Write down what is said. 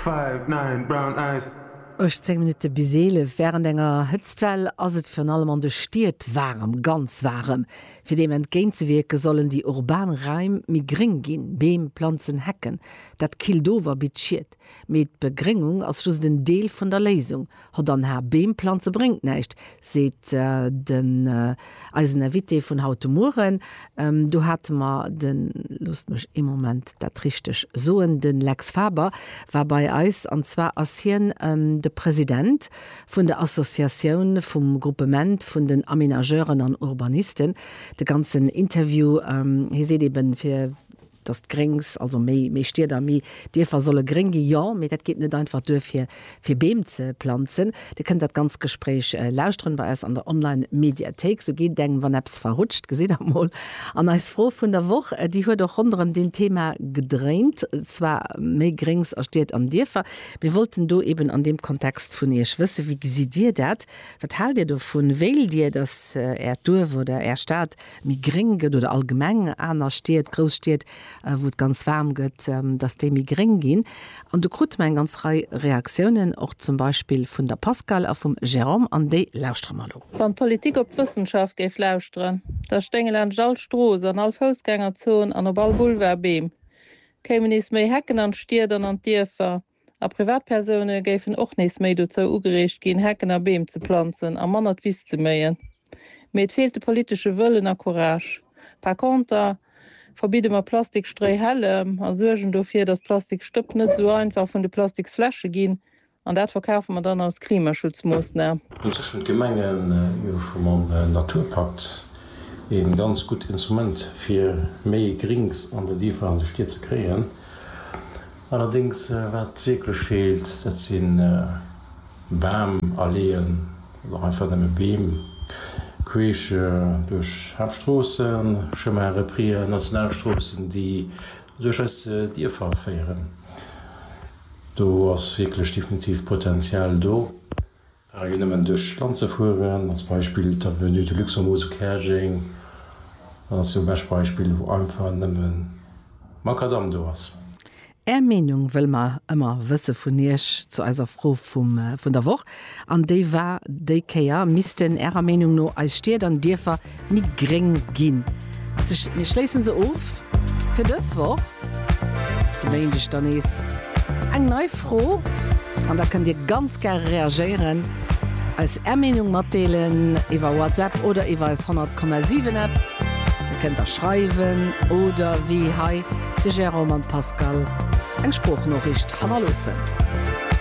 5'9", brown eyes. 10 Minuten Bisele wären enger Hëtztwell ass et fir allem an de stiet warm, ganz warm. Fi dem entgéint ze wieke sollen die urban Reim mi gering ginn, Beem, Planzen, Hecken. Dat Kildower bitschiet. Met Begringung ass schus den Deel vun der Lesung. Hat an her Beemplanze bringt näicht, seet den Eisen Witte vun Hautemoren. Du hat ma den lustmech im Moment dat richteg soen den Lex Faber war bei Eis anzwer asien de Präsident vun der Assoziation vum Gruppement vun den Aménageuren an Urbanisten. De ganzen Interview hier seht eben fir das Grings, also méi stier da mi Dir solle gringe ja, mit dat geht net einfach fir Beem ze planzen. De könnt dat ganz Gespräch lausren bei es an der Online-Mediathek, so geht denken, wann Apps verrutscht gesinn amol. An als froh vun der Woche, die huet doch runm den Thema gedreht, zwar méi Grings ersteht an Dirfer. Wir wollten du eben an dem Kontext vun ihr Schwisse, wie si dir dat? Vertal dir du vun Well dir, dass du wo der staat mi gringet oder allgemeng aner steht, groß steht, wo ganz warm gëtt, dass de mi gering gin. An du krut mein ganz Reihe Reaktionen auch zum Beispiel vun der Pascal a vum Jérôme an de Lausstromalo. Van Politik op Wissenschaft geif lausren. Der Stengel an Jalstroos an all Fausgängerzon an der Ballbulwerbeem. Kämen is méi Hecken an Stierden an Dierfer. A Privatpersone géifen och nees méi du zou ugerecht gin Hecken a Beem ze planzen, a Mannert wies ze méien. Met fehlte politische Wëllen a Courage. Par contre, verbiede ma Plastikstrei helle, an surgen dofir dat Plastik stöpp net so einfach vun de Plastiksflasche gin, an dat verkaufen man dann als Klimaschutzmoos ne. Zwischen Gemengen man Naturpakt een ganz gut Instrument fir méi Grings an der Liefer Stier zu kreen. Allerdings wat wirklich fehlt, dat sinn Bäm alleen oder einfach dem Beem. Queche durch Hauptstraßen, Schemare Prier, Nationalstraßen, die durch das Dirfer feieren. Du hast wirklich definitiv Potenzial do. Man durch Land zu fuhren, als Beispiel der Avenue de Luxembourg Kerging, das zum Beispiel, wo einfach Makadam du hast. Meinung will man immer wisse vun Isch zu eiser froh vun der Woche. An déi war DKA misisten Ärer Meinung no als steet an Dirfer mit gering ginn. Wir schließen se auf für das Woche. Die Mensch dann is eng neu froh und da könnt ihr ganz gerne reagieren als Meinung matelen iwwer WhatsApp oder iwwer 100,7 App. Ihr könnt da schreiben oder wie hi de Jérôme und Pascal eng Spruchnachricht hammerlosen.